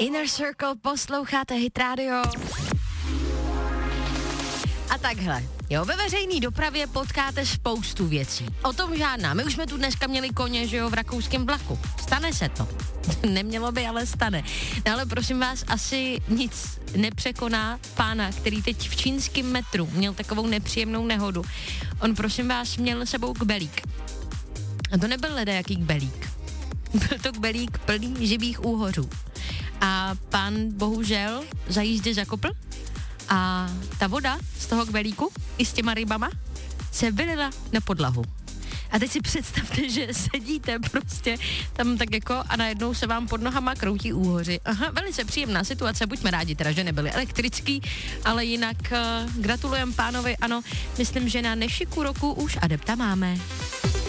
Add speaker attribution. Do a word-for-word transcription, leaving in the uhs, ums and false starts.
Speaker 1: Inner Circle, posloucháte Hit Radio. A takhle, jo, ve veřejné dopravě potkáte spoustu věcí. O tom žádná. My už jsme tu dneska měli koně, že jo, v rakouském vlaku. Stane se to. Nemělo by, ale stane. No ale prosím vás, asi nic nepřekoná pána, který teď v čínském metru měl takovou nepříjemnou nehodu. On, prosím vás, měl sebou kbelík. A to nebyl ledajaký kbelík. Byl to kbelík plný živých úhořů. A pán bohužel za jízdy zakopl a ta voda z toho kbelíku i s těma rybama se vylila na podlahu. A teď si představte, že sedíte prostě tam tak jako a najednou se vám pod nohama kroutí úhoři. Aha, velice příjemná situace, buďme rádi teda, že nebyly elektrický, ale jinak uh, gratulujem pánovi, ano, myslím, že na nešiku roku už adepta máme.